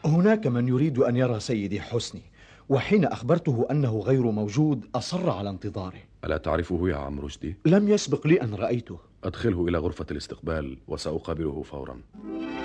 هناك من يريد أن يرى سيدي حسني، وحين أخبرته أنه غير موجود أصر على انتظاره. ألا تعرفه يا عم رشدي؟ لم يسبق لي أن رأيته. أدخله إلى غرفة الاستقبال وسأقابله فورا.